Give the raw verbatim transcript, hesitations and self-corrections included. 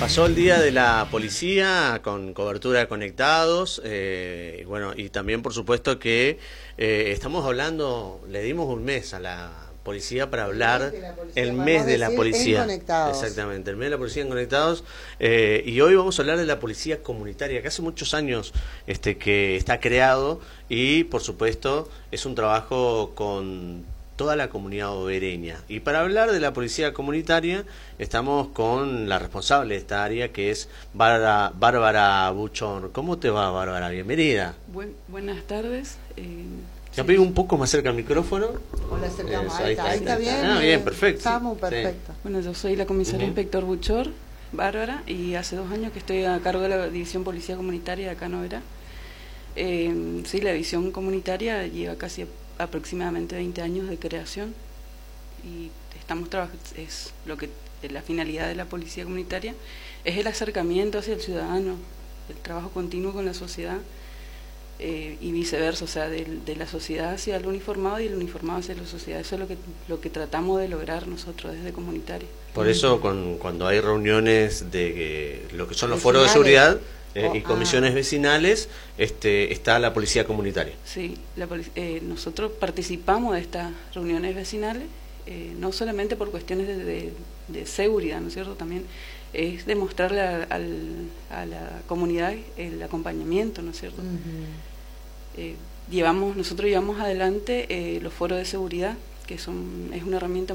Pasó el día de la policía con cobertura de conectados, eh, y bueno, y también por supuesto que eh, estamos hablando, le dimos un mes a la policía para hablar el mes de la policía, exactamente, el mes de la policía en Conectados, eh, y hoy vamos a hablar de la policía comunitaria, que hace muchos años este, que está creado y por supuesto es un trabajo con toda la comunidad obereña. Y para hablar de la policía comunitaria estamos con la responsable de esta área, que es Bárbara, Bárbara Buchón. ¿Cómo te va, Bárbara? Bienvenida. Buen, buenas tardes. Eh, ¿Te sí. un poco más cerca al micrófono? Hola, acercamos. Eso, ahí, está, ahí está bien. Ah, bien, perfecto. Estamos perfecto. Sí. Bueno, yo soy la comisaria uh-huh. inspector Buchor, Bárbara, y hace dos años que estoy a cargo de la División Policía Comunitaria de acá en Oberá. Eh, sí, la División Comunitaria lleva casi aproximadamente veinte años de creación y estamos trabajando, es lo que la finalidad de la policía comunitaria es el acercamiento hacia el ciudadano, el trabajo continuo con la sociedad eh, y viceversa, o sea, de, de la sociedad hacia el uniformado y el uniformado hacia la sociedad. Eso es lo que lo que tratamos de lograr nosotros desde comunitaria. Por eso con, cuando hay reuniones de eh, lo que son los foros de seguridad Eh, oh, y comisiones ah. vecinales, este, está la policía comunitaria. Sí, la eh, nosotros participamos de estas reuniones vecinales, eh, no solamente por cuestiones de, de, de seguridad, ¿no es cierto? También es demostrarle a, a, a la comunidad el acompañamiento, ¿no es cierto? Uh-huh. eh, llevamos, nosotros llevamos adelante eh, los foros de seguridad, que son es una herramienta